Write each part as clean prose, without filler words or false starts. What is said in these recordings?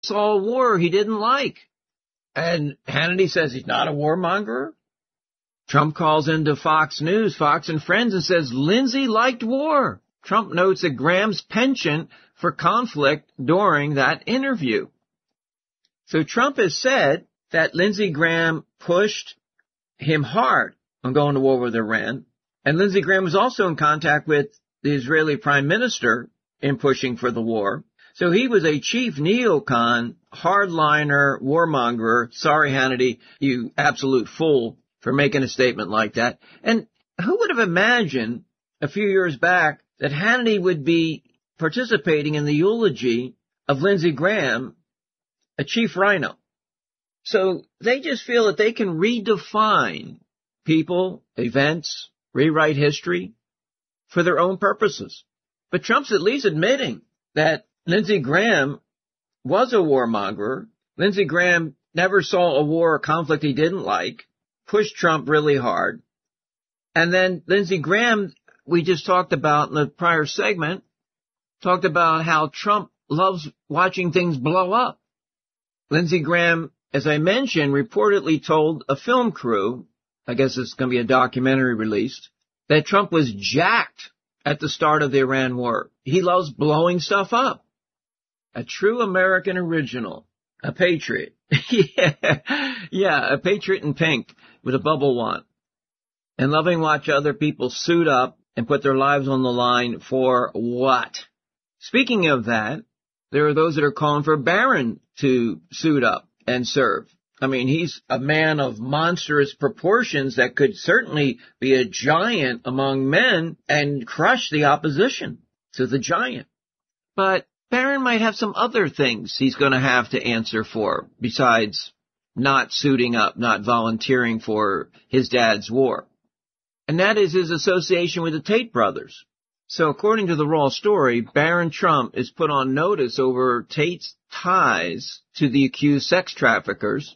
saw a war he didn't like. And Hannity says he's not a warmonger. Trump calls into Fox News, Fox and Friends, and says Lindsey liked war. Trump notes that Graham's penchant for conflict during that interview. So Trump has said that Lindsey Graham pushed him hard on going to war with Iran. And Lindsey Graham was also in contact with the Israeli prime minister in pushing for the war. So he was a chief neocon, hardliner, warmonger. Sorry, Hannity, you absolute fool for making a statement like that. And who would have imagined a few years back that Hannity would be participating in the eulogy of Lindsey Graham, a chief rhino? So they just feel that they can redefine people, events, rewrite history for their own purposes. But Trump's at least admitting that Lindsey Graham was a warmonger. Lindsey Graham never saw a war or conflict he didn't like, pushed Trump really hard. And then Lindsey Graham, we just talked about in the prior segment, talked about how Trump loves watching things blow up. Lindsey Graham, as I mentioned, reportedly told a film crew, I guess it's going to be a documentary released, that Trump was jacked at the start of the Iran war. He loves blowing stuff up. A true American original. A patriot. Yeah, a patriot in pink with a bubble wand. And loving to watch other people suit up and put their lives on the line for what? Speaking of that, there are those that are calling for Barron to suit up and serve. I mean, he's a man of monstrous proportions that could certainly be a giant among men and crush the opposition to the giant. But Barron might have some other things he's going to have to answer for besides not suiting up, not volunteering for his dad's war. And that is his association with the Tate brothers. So according to the Raw story, Barron Trump is put on notice over Tate's ties to the accused sex traffickers.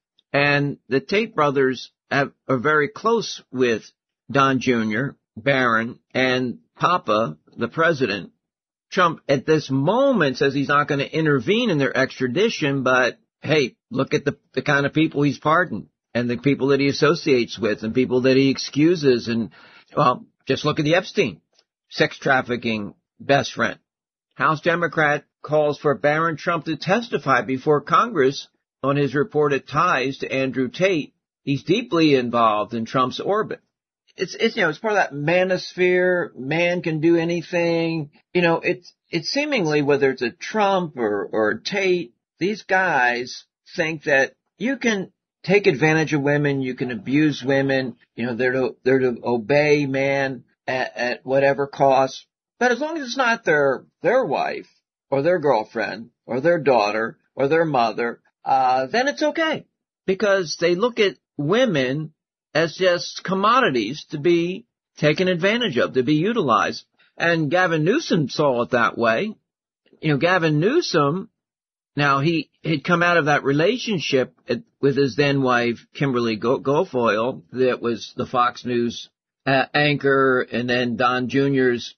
And the Tate brothers are very close with Don Jr., Barron, and Papa, the president. Trump at this moment says he's not going to intervene in their extradition, but hey, look at the kind of people he's pardoned and the people that he associates with and people that he excuses. And, well, just look at the Epstein sex trafficking best friend. House Democrat calls for Barron Trump to testify before Congress on his reported ties to Andrew Tate. He's deeply involved in Trump's orbit. It's part of that manosphere. Man can do anything. It's seemingly, whether it's a Trump or a Tate, these guys think that you can take advantage of women, you can abuse women, they're to obey man at whatever cost. But as long as it's not their wife or their girlfriend or their daughter or their mother, then it's okay. Because they look at women as just commodities to be taken advantage of, to be utilized. And Gavin Newsom saw it that way. Gavin Newsom, now he had come out of that relationship with his then wife, Kimberly Guilfoyle, that was the Fox News anchor, and then Don Jr.'s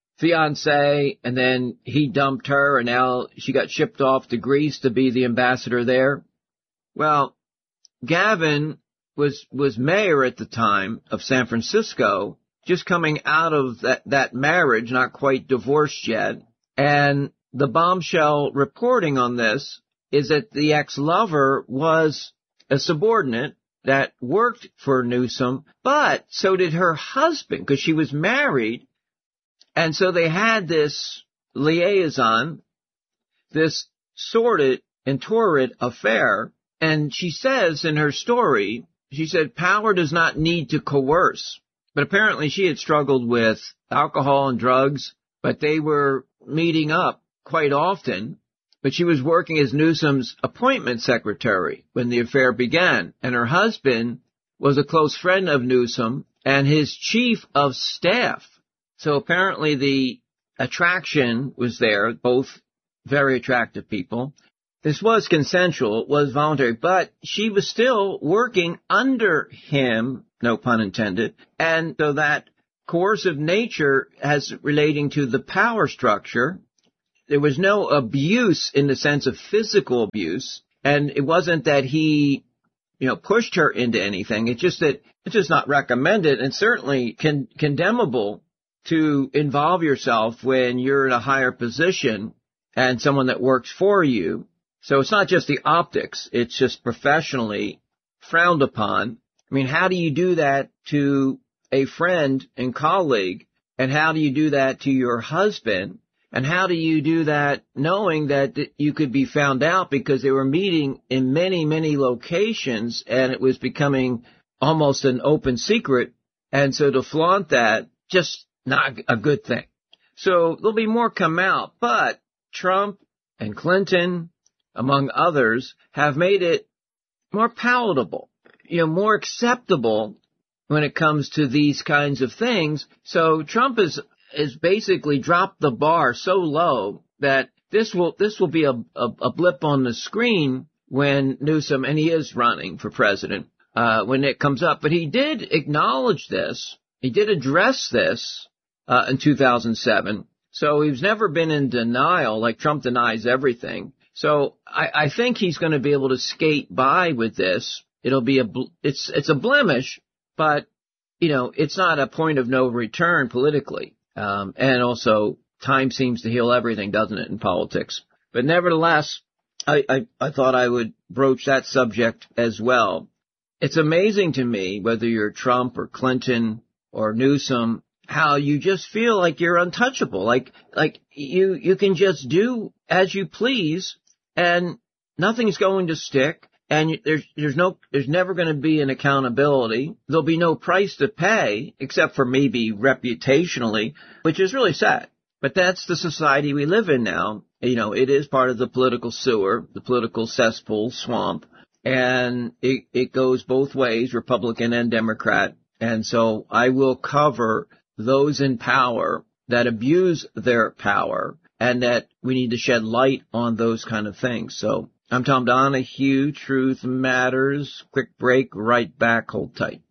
fiance, and then he dumped her, and now she got shipped off to Greece to be the ambassador there. Well, Gavin was mayor at the time of San Francisco, just coming out of that marriage, not quite divorced yet. And the bombshell reporting on this is that the ex-lover was a subordinate that worked for Newsom, but so did her husband, because she was married. And so they had this liaison, this sordid and torrid affair. And she says in her story, she said, power does not need to coerce. But apparently she had struggled with alcohol and drugs, but they were meeting up quite often. But she was working as Newsom's appointment secretary when the affair began. And her husband was a close friend of Newsom and his chief of staff. So apparently the attraction was there, both very attractive people. This was consensual, it was voluntary, but she was still working under him, no pun intended, and so that coercive nature as relating to the power structure, there was no abuse in the sense of physical abuse. And it wasn't that he, pushed her into anything. It's just that it's just not recommended and certainly condemnable to involve yourself when you're in a higher position and someone that works for you. So it's not just the optics. It's just professionally frowned upon. I mean, how do you do that to a friend and colleague? And how do you do that to your husband? And how do you do that knowing that you could be found out because they were meeting in many, many locations and it was becoming almost an open secret? And so to flaunt that, just not a good thing. So there'll be more come out, but Trump and Clinton, among others, have made it more palatable, more acceptable when it comes to these kinds of things. So Trump is basically dropped the bar so low that this will be a blip on the screen when Newsom, and he is running for president, when it comes up. But he did acknowledge this. He did address this in 2007. So he's never been in denial, like Trump denies everything. So I think he's going to be able to skate by with this. It'll be it's a blemish, but it's not a point of no return politically. And also time seems to heal everything, doesn't it, in politics? But nevertheless, I thought I would broach that subject as well. It's amazing to me, whether you're Trump or Clinton or Newsom, how you just feel like you're untouchable. Like you can just do as you please and nothing's going to stick. And there's never going to be an accountability. There'll be no price to pay except for maybe reputationally, which is really sad. But that's the society we live in now. It is part of the political sewer, the political cesspool swamp. And it goes both ways, Republican and Democrat. And so I will cover those in power that abuse their power and that we need to shed light on those kind of things. So I'm Tom Donahue. Truth Matters. Quick break. Right back. Hold tight.